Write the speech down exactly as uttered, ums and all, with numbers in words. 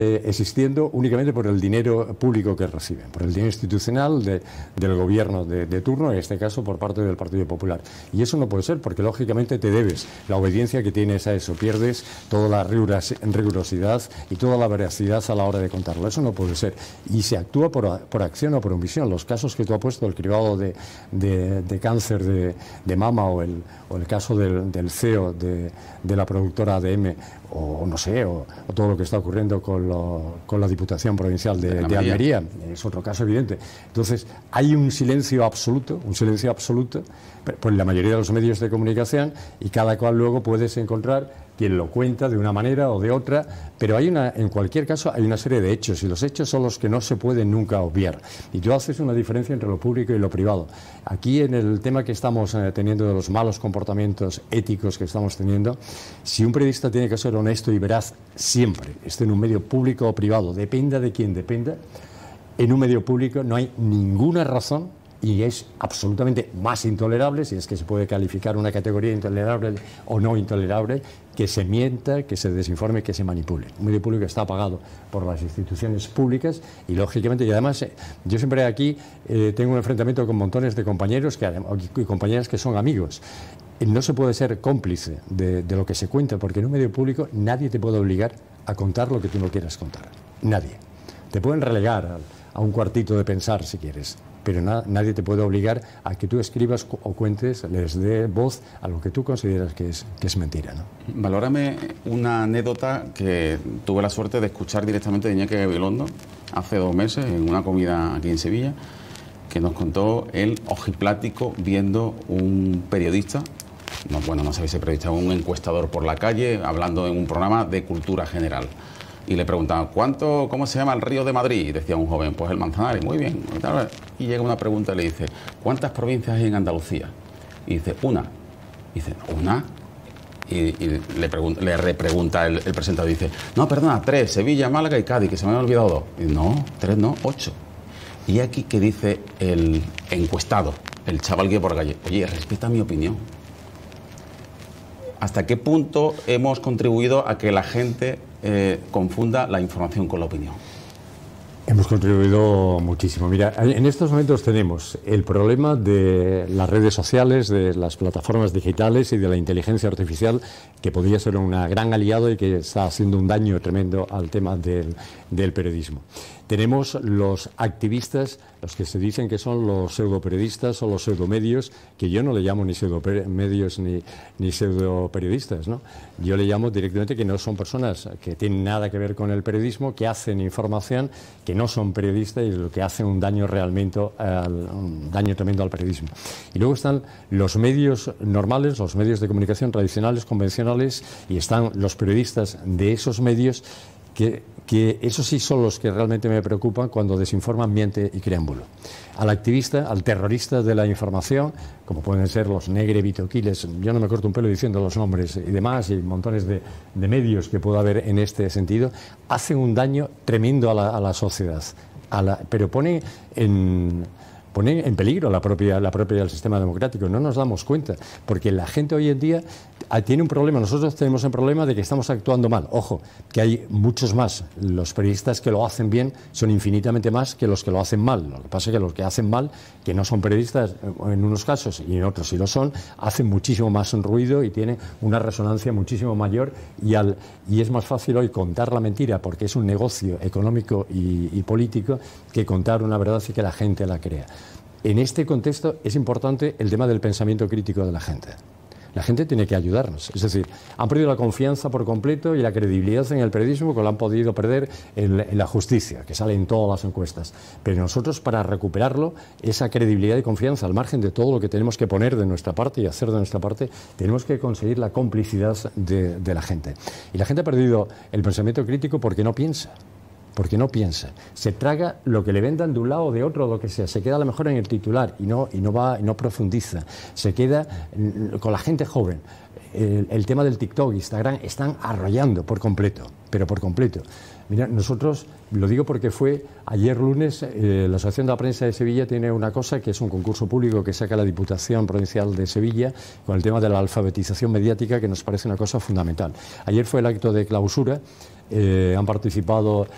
Eh, existiendo únicamente por el dinero público que reciben, por el dinero institucional de, del gobierno de, de turno, en este caso por parte del Partido Popular. Y eso no puede ser, porque lógicamente te debes la obediencia que tienes a eso, pierdes toda la rigurosidad y toda la veracidad a la hora de contarlo. Eso no puede ser. Y se actúa por, por acción o por omisión. Los casos que tú has puesto, el cribado de, de, de cáncer de, de mama o el, o el caso del, del C E O de, de la productora A D M, o no sé, o, o todo lo que está ocurriendo con, lo, con la Diputación Provincial de, de, de Almería, es otro caso evidente. Entonces, hay un silencio absoluto, un silencio absoluto, por la mayoría de los medios de comunicación, y cada cual luego puedes encontrar quien lo cuenta de una manera o de otra, pero hay una, en cualquier caso hay una serie de hechos, y los hechos son los que no se pueden nunca obviar. Y tú haces una diferencia entre lo público y lo privado. Aquí, en el tema que estamos eh, teniendo de los malos comportamientos éticos que estamos teniendo, si un periodista tiene que ser honesto y veraz siempre, esté en un medio público o privado, dependa de quien dependa, en un medio público no hay ninguna razón, y es absolutamente más intolerable, si es que se puede calificar una categoría intolerable o no intolerable, que se mienta, que se desinforme, que se manipule. Un medio público está pagado por las instituciones públicas y, lógicamente, y además eh, yo siempre aquí eh, tengo un enfrentamiento con montones de compañeros que, y compañeras que son amigos. No se puede ser cómplice de, de lo que se cuenta, porque en un medio público nadie te puede obligar a contar lo que tú no quieras contar. Nadie. Te pueden relegar a, a un cuartito de pensar si quieres, pero na, nadie te puede obligar a que tú escribas o cuentes, les dé voz a lo que tú consideras que es, que es mentira, ¿no? Valórame una anécdota que tuve la suerte de escuchar directamente de Iñaki Gabilondo hace dos meses en una comida aquí en Sevilla, que nos contó el ojiplático viendo un periodista, no, bueno, no sé si periodista, un encuestador por la calle, hablando en un programa de cultura general. Y le preguntaban, ¿cuánto, cómo se llama el río de Madrid? Y decía un joven, pues el Manzanares, muy bien. Y llega una pregunta y le dice, ¿cuántas provincias hay en Andalucía? Y dice, una. Y dice, ¿una? Y, y le, pregunta, le repregunta el, el presentador y dice, no, perdona, tres, Sevilla, Málaga y Cádiz, que se me han olvidado dos. Y dice, no, tres no, ocho. Y aquí que dice el encuestado, el chaval que por la calle, oye, respeta mi opinión. ¿Hasta qué punto hemos contribuido a que la gente eh, confunda la información con la opinión? Hemos contribuido muchísimo. Mira, en estos momentos tenemos el problema de las redes sociales, de las plataformas digitales y de la inteligencia artificial, que podría ser un gran aliado y que está haciendo un daño tremendo al tema del, del periodismo. Tenemos los activistas, los que se dicen que son los pseudoperiodistas o los pseudomedios, que yo no le llamo ni pseudomedios ni, ni pseudoperiodistas, ¿no? Yo le llamo directamente que no son personas que tienen nada que ver con el periodismo, que hacen información, que no son periodistas y lo que hacen un daño realmente, al, un daño tremendo al periodismo. Y luego están los medios normales, los medios de comunicación tradicionales, convencionales, y están los periodistas de esos medios que, que esos sí son los que realmente me preocupan cuando desinforman, mienten y crean bulo. Al activista, al terrorista de la información, como pueden ser los Negre, Vitoquiles, yo no me corto un pelo diciendo los nombres y demás, y montones de, de medios que pueda haber en este sentido, hacen un daño tremendo a la, a la sociedad, a la, pero pone en... pone en peligro la propia, la propia del sistema democrático. No nos damos cuenta, porque la gente hoy en día tiene un problema. Nosotros tenemos el problema de que estamos actuando mal. Ojo, que hay muchos más. Los periodistas que lo hacen bien son infinitamente más que los que lo hacen mal. Lo que pasa es que los que hacen mal, que no son periodistas en unos casos y en otros sí lo son, hacen muchísimo más ruido y tienen una resonancia muchísimo mayor, y, al, y es más fácil hoy contar la mentira, porque es un negocio económico y, y político, que contar una verdad y que la gente la crea. En este contexto es importante el tema del pensamiento crítico de la gente. La gente tiene que ayudarnos. Es decir, han perdido la confianza por completo y la credibilidad en el periodismo, que lo han podido perder en, en la justicia, que sale en todas las encuestas. Pero nosotros, para recuperarlo, esa credibilidad y confianza, al margen de todo lo que tenemos que poner de nuestra parte y hacer de nuestra parte, tenemos que conseguir la complicidad de, de la gente. Y la gente ha perdido el pensamiento crítico porque no piensa. Porque no piensa, se traga lo que le vendan de un lado o de otro, lo que sea, se queda a lo mejor en el titular y no, y no va y no profundiza, se queda con la gente joven. El, el tema del TikTok, Instagram, están arrollando por completo, pero por completo. Mira, nosotros, lo digo porque fue ayer lunes, eh, la Asociación de la Prensa de Sevilla tiene una cosa que es un concurso público que saca la Diputación Provincial de Sevilla con el tema de la alfabetización mediática, que nos parece una cosa fundamental. Ayer fue el acto de clausura. Eh, han participado